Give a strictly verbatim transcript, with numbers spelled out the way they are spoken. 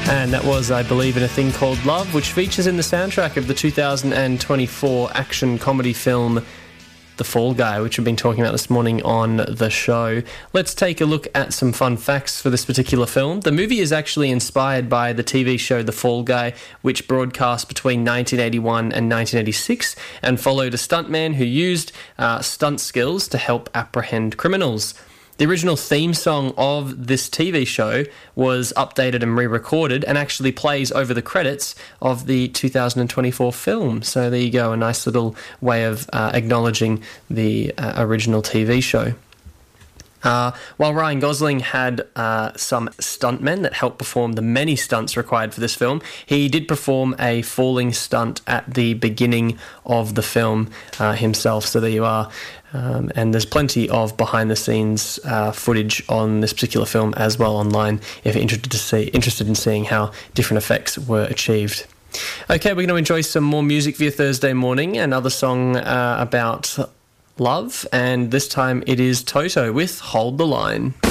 And that was I Believe in a Thing Called Love, which features in the soundtrack of the two thousand twenty-four action comedy film The Fall Guy, which we've been talking about this morning on the show. Let's take a look at some fun facts for this particular film. The movie is actually inspired by the T V show The Fall Guy, which broadcast between nineteen eighty-one and nineteen eighty-six and followed a stuntman who used uh, stunt skills to help apprehend criminals. The original theme song of this T V show was updated and re-recorded and actually plays over the credits of the two thousand twenty-four film. So there you go, a nice little way of uh, acknowledging the uh, original T V show. Uh, while Ryan Gosling had uh, some stuntmen that helped perform the many stunts required for this film, he did perform a falling stunt at the beginning of the film uh, himself. So there you are. Um, and there's plenty of behind-the-scenes uh, footage on this particular film as well online if you're interested to see interested in seeing how different effects were achieved. Okay, we're going to enjoy some more music for your Thursday morning. Another song uh, about love, and this time it is Toto with Hold the Line.